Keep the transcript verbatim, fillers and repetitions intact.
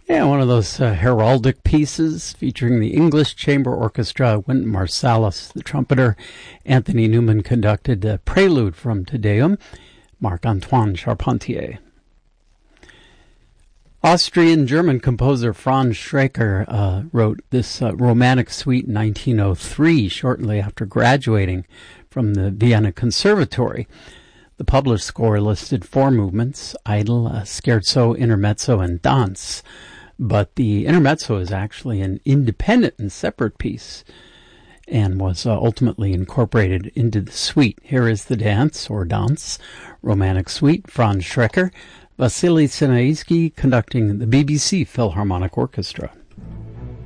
Yeah, one of those uh, heraldic pieces featuring the English Chamber Orchestra. Wynton Marsalis, the trumpeter. Anthony Newman conducted a prelude from Te Deum. Marc-Antoine Charpentier. Austrian-German composer Franz Schreker uh, wrote this uh, romantic suite in nineteen oh three, shortly after graduating from the Vienna Conservatory. The published score listed four movements: Idyll, uh, Scherzo, Intermezzo, and Dance. But the Intermezzo is actually an independent and separate piece and was uh, ultimately incorporated into the suite. Here is the Dance, or Dance, Romantic Suite, Franz Schreker, Vasily Sinaisky conducting the B B C Philharmonic Orchestra.